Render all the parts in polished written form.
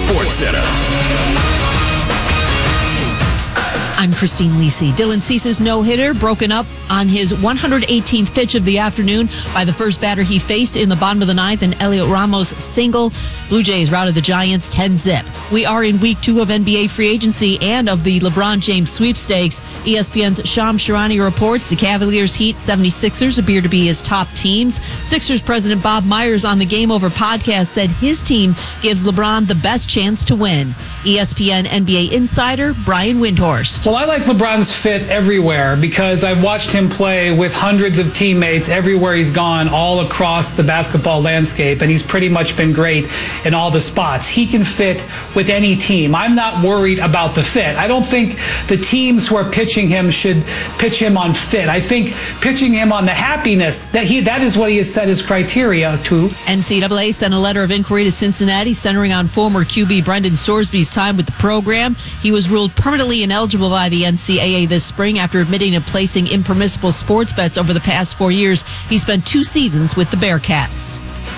Sports Center. I'm Christine Lisi. Dylan Cease's no-hitter broken up on his 118th pitch of the afternoon by the first batter he faced in the bottom of the ninth, and Elliot Ramos single. Blue Jays routed the Giants 10-zip. We are in week 2 of NBA free agency and of the LeBron James sweepstakes. ESPN's Shams Charania reports the Cavaliers, Heat, 76ers appear to be his top teams. Sixers president Bob Myers on the Game Over podcast said his team gives LeBron the best chance to win. ESPN NBA insider Brian Windhorst. Well, I like LeBron's fit everywhere because I've watched him play with hundreds of teammates everywhere he's gone, all across the basketball landscape, and he's pretty much been great in all the spots. He can fit with any team. I'm not worried about the fit. I don't think the teams who are pitching him should pitch him on fit. I think pitching him on the happiness, that is what he has set his criteria to. NCAA sent a letter of inquiry to Cincinnati centering on former QB Brendan Sorsby's time with the program. He was ruled permanently ineligible by the NCAA this spring after admitting to placing impermissible sports bets over the past 4 years. He spent 2 seasons with the Bearcats.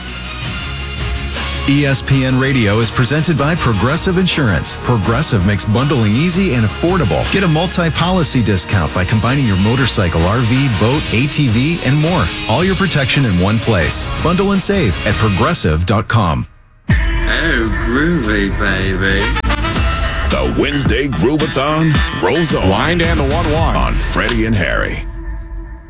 ESPN Radio is presented by Progressive Insurance. Progressive makes bundling easy and affordable. Get a multi-policy discount by combining your motorcycle, RV, boat, ATV, and more. All your protection in one place. Bundle and save at Progressive.com. Oh, groovy, baby. The Wednesday Groovathon rolls on. Wind and the 1-1 on Freddie and Harry.